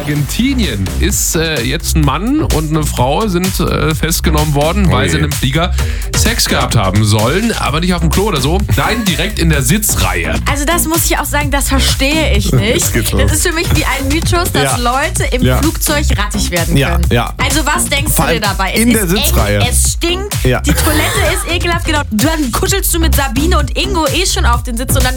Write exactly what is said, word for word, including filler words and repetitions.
Argentinien ist äh, jetzt ein Mann und eine Frau sind äh, festgenommen worden, weil Oje. sie in einem Flieger Sex gehabt haben sollen, aber nicht auf dem Klo oder so. Nein, direkt in der Sitzreihe. Also das muss ich auch sagen, das verstehe ich nicht. Das geht Das los. ist für mich wie ein Mythos, dass Ja. Leute im Ja. Flugzeug rattig werden Ja, können. ja. Also was denkst Vor du dir allem dabei? Es in ist der Sitzreihe. eng, es stinkt, Ja. die Toilette ist ekelhaft, genau. Dann kuschelst du mit Sabine und Ingo eh schon auf den Sitz und dann